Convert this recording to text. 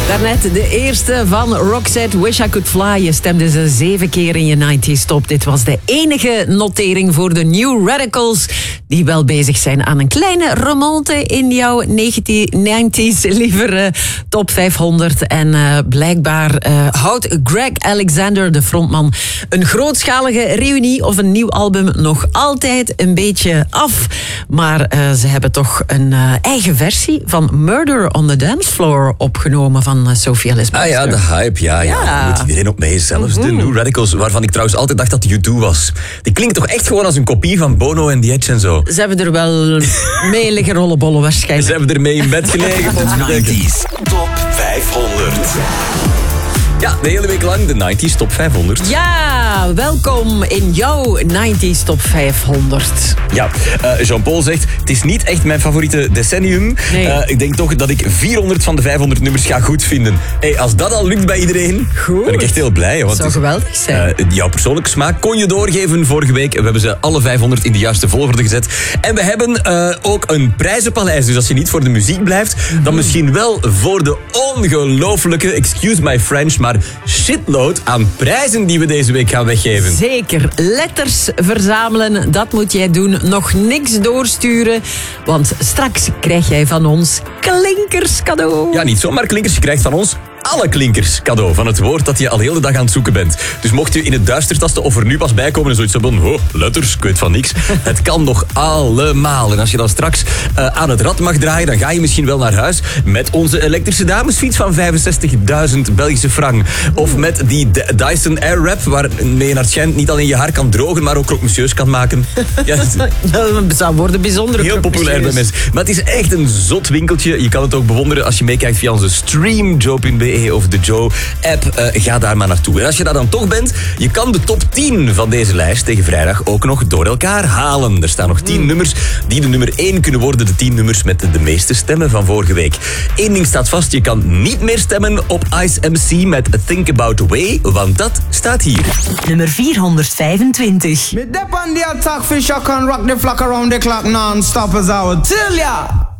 Daarnet de eerste van Roxette, Wish I Could Fly. Je stemde ze 7 keer in je 90s top. Dit was de enige notering voor de New Radicals, die wel bezig zijn aan een kleine remonte in jouw 90s, liever top 500. En blijkbaar houdt Greg Alexander, de frontman, een grootschalige reunie of een nieuw album nog altijd een beetje af. Maar ze hebben toch een eigen versie van Murder on the Dance Floor opgenomen van Sophia Lisbeth. Ah ja, de hype, ja. Daar moet iedereen op mee. Zelfs de New Radicals, waarvan ik trouwens altijd dacht dat U2 was. Die klinkt toch echt gewoon als een kopie van Bono en The Edge en zo. Ze hebben er wel mee liggen rollenbollen waarschijnlijk. Ze hebben ermee in bed gelegen. 90s Top 500. Ja, de hele week lang de 90s Top 500. Ja, welkom in jouw 90s Top 500. Ja, Jean-Paul zegt, het is niet echt mijn favoriete decennium. Nee. Ik denk toch dat ik 400 van de 500 nummers ga goed vinden. Hey, als dat al lukt bij iedereen, goed, ben ik echt heel blij. Want dat zou geweldig zijn. Jouw persoonlijke smaak kon je doorgeven vorige week. We hebben ze alle 500 in de juiste volgorde gezet. En we hebben ook een prijzenpaleis. Dus als je niet voor de muziek blijft, dan misschien wel voor de ongelooflijke, excuse my French, maar shitload aan prijzen die we deze week gaan weggeven. Zeker. Letters verzamelen, dat moet jij doen. Nog niks doorsturen, want straks krijg jij van ons klinkers cadeau. Ja, niet zomaar klinkers. Je krijgt van ons alle klinkers cadeau van het woord dat je al heel de dag aan het zoeken bent. Dus mocht je in het duister tasten of er nu pas bij komen en zoiets hebben van, letters, ik weet van niks. Het kan nog allemaal. En als je dan straks aan het rad mag draaien, dan ga je misschien wel naar huis met onze elektrische damesfiets van 65.000 Belgische frank. Of met die Dyson Airwrap, waarmee je naar het schijnt niet alleen je haar kan drogen, maar ook croque-monsieurs kan maken. Ja, dat zou worden bijzonder. Heel populair bij mensen. Maar het is echt een zot winkeltje. Je kan het ook bewonderen als je meekijkt via onze stream, Joe.be of de Joe-app. Ga daar maar naartoe. En als je daar dan toch bent, je kan de top 10 van deze lijst tegen vrijdag ook nog door elkaar halen. Er staan nog 10 nummers die de nummer 1 kunnen worden. De 10 nummers met de meeste stemmen van vorige week. Eén ding staat vast, je kan niet meer stemmen op Ice MC met Think About The Way, want dat staat hier. Nummer 425. Me dep on the attack, fish I can rock the flock around the clock non-stop as I would tell ya.